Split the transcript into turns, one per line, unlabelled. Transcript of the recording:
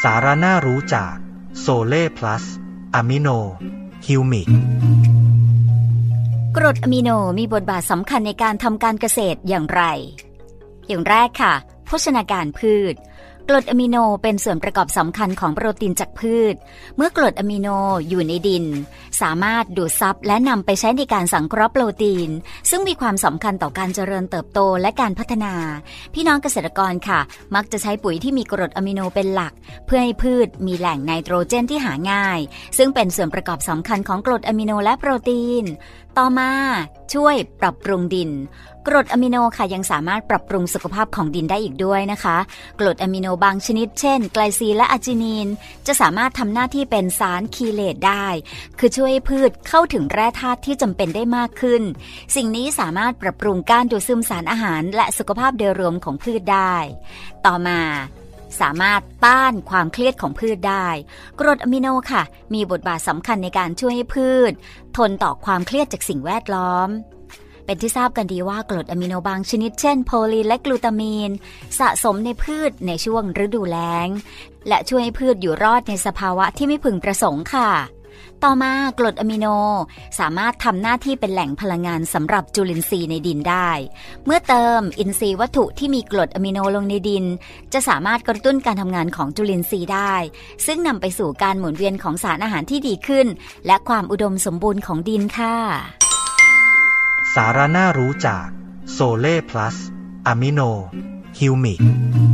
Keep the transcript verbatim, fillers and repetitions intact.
สาระน่ารู้จากโซเล่พลัสอะมิโนฮิวมิก
กรดอะมิโนมีบทบาทสำคัญในการทำการเกษตรอย่างไรอย่างแรกค่ะโภชนาการพืชกรดอะมิโนเป็นส่วนประกอบสำคัญของโปรตีนจากพืชเมื่อกรดอะมิโนอยู่ในดินสามารถดูดซับและนำไปใช้ในการสังเคราะห์โปรตีนซึ่งมีความสำคัญต่อการเจริญเติบโตและการพัฒนาพี่น้องเกษตรกรค่ะมักจะใช้ปุ๋ยที่มีกรดอะมิโนเป็นหลักเพื่อให้พืชมีแหล่งไนโตรเจนที่หาง่ายซึ่งเป็นส่วนประกอบสำคัญของกรดอะมิโนและโปรตีนต่อมาช่วยปรับปรุงดินกรดอะมิโนค่ะยังสามารถปรับปรุงสุขภาพของดินได้อีกด้วยนะคะกรดอะมิโนบางชนิดเช่นไกลซีนและอาร์จินีนจะสามารถทำหน้าที่เป็นสารคีเลตได้คือช่วยให้พืชเข้าถึงแร่ธาตุที่จำเป็นได้มากขึ้นสิ่งนี้สามารถปรับปรุงการดูดซึมสารอาหารและสุขภาพโดยรวมของพืชได้ต่อมาสามารถต้านความเครียดของพืชได้กรดอะมิโนค่ะมีบทบาทสำคัญในการช่วยให้พืชทนต่อความเครียดจากสิ่งแวดล้อมเป็นที่ทราบกันดีว่ากรดอะมิโนบางชนิดเช่นโพลีนและกลูตามีนสะสมในพืชในช่วงฤดูแล้งและช่วยให้พืชอยู่รอดในสภาวะที่ไม่พึงประสงค์ค่ะต่อมากรดอะมิโนสามารถทำหน้าที่เป็นแหล่งพลังงานสำหรับจุลินทรีย์ในดินได้เมื่อเติมอินทรีย์วัตถุที่มีกรดอะมิโนลงในดินจะสามารถกระตุ้นการทำงานของจุลินทรีย์ได้ซึ่งนำไปสู่การหมุนเวียนของสารอาหารที่ดีขึ้นและความอุดมสมบูรณ์ของดินค่ะ
สาระน่ารู้จากโซเล่พลัสอะมิโนฮิวมิก